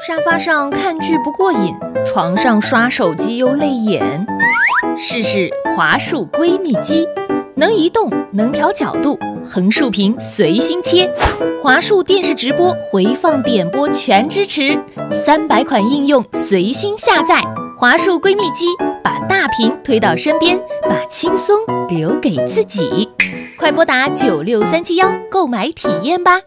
沙发上看剧不过瘾，床上刷手机又累眼。试试华数闺蜜机，能移动，能调角度，横竖屏随心切。华数电视直播、回放点播全支持，300款应用随心下载。华数闺蜜机，把大屏推到身边，把轻松留给自己。快拨打96371购买体验吧。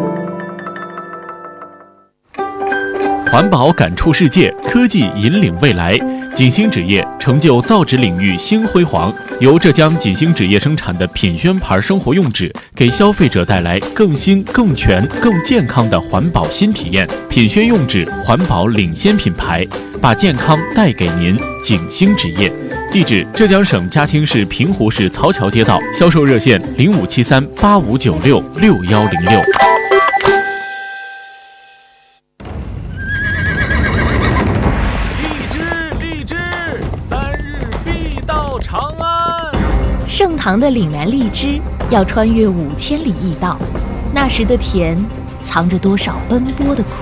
环保感触世界，科技引领未来。锦星纸业成就造纸领域新辉煌，由浙江锦星纸业生产的品宣牌生活用纸，给消费者带来更新、更全、更健康的环保新体验。品宣用纸环保领先品牌，把健康带给您。锦星纸业，地址：浙江省嘉兴市平湖市曹桥街道，销售热线057385966106。 盛唐的岭南荔枝要穿越5000里驿道，那时的甜藏着多少奔波的苦。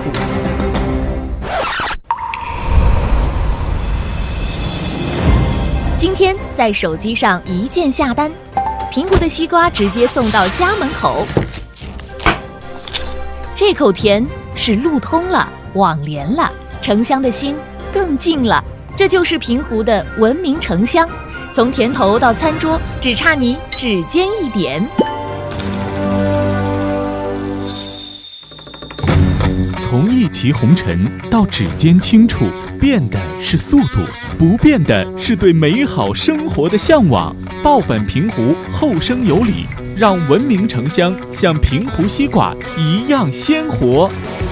今天在手机上一键下单，平湖的西瓜直接送到家门口。这口甜是路通了，网连了，城乡的心更近了。这就是平湖的文明城乡。从田头到餐桌，只差你指尖一点。 从一骑红尘到指尖轻触，变的是速度，不变的是对美好生活的向往。报本平湖，后生有礼，让文明城乡像平湖西瓜一样鲜活。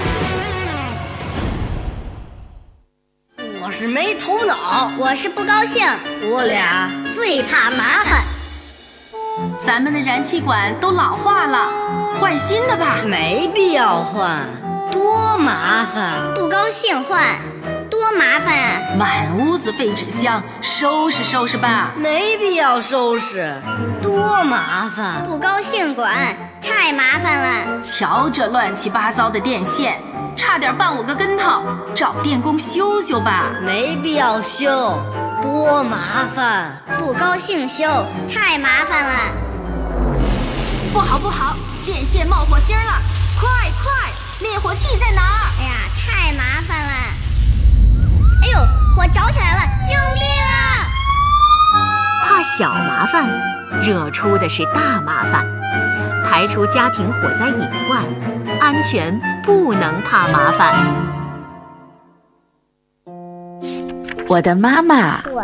我是没头脑， 我是不高兴， 我俩最怕麻烦。 咱们的燃气管都老化了，换新的吧。 没必要换，多麻烦。 不高兴换，多麻烦啊！ 满屋子废纸箱，收拾收拾吧。 没必要收拾，多麻烦。 不高兴管，太麻烦了。 瞧这乱七八糟的电线，差点绊我个跟头，找电工修修吧。 没必要修，多麻烦。 不高兴修，太麻烦了。 不好不好，电线冒火星了，快快，灭火器在哪儿？ 哎呀，太麻烦了。哎呦，火着起来了，救命啊！ 怕小麻烦，惹出的是大麻烦。排除家庭火灾隐患，安全不能怕麻烦。 我的妈妈